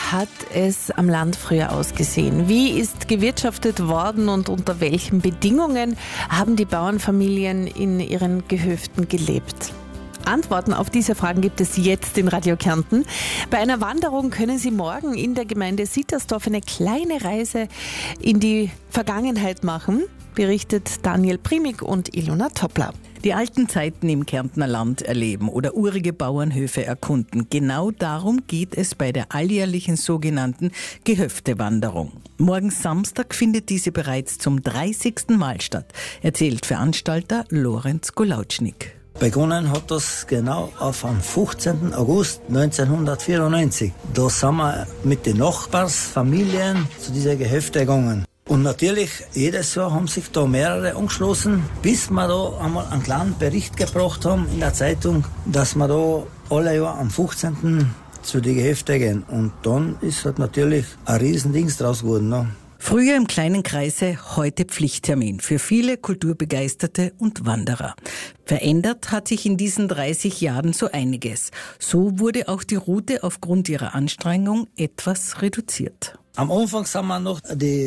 hat es am Land früher ausgesehen? Wie ist gewirtschaftet worden und unter welchen Bedingungen haben die Bauernfamilien in ihren Gehöften gelebt? Antworten auf diese Fragen gibt es jetzt in Radio Kärnten. Bei einer Wanderung können Sie morgen in der Gemeinde Sittersdorf eine kleine Reise in die Vergangenheit machen, berichtet Daniel Primig und Ilona Toppler. Die alten Zeiten im Kärntner Land erleben oder urige Bauernhöfe erkunden. Genau darum geht es bei der alljährlichen sogenannten Gehöftewanderung. Morgen Samstag findet diese bereits zum 30. Mal statt, erzählt Veranstalter Lorenz Golautschnik. Begonnen hat das genau auf am 15. August 1994. Da sind wir mit den Nachbarsfamilien zu dieser Gehöfte gegangen. Und natürlich, jedes Jahr haben sich da mehrere angeschlossen, bis wir da einmal einen kleinen Bericht gebracht haben in der Zeitung, dass wir da alle Jahr am 15. zu den Gehöfte gehen. Und dann ist halt natürlich ein Riesendings draus geworden. Ne? Früher im kleinen Kreise, heute Pflichttermin für viele Kulturbegeisterte und Wanderer. Verändert hat sich in diesen 30 Jahren so einiges. So wurde auch die Route aufgrund ihrer Anstrengung etwas reduziert. Am Anfang sind wir noch die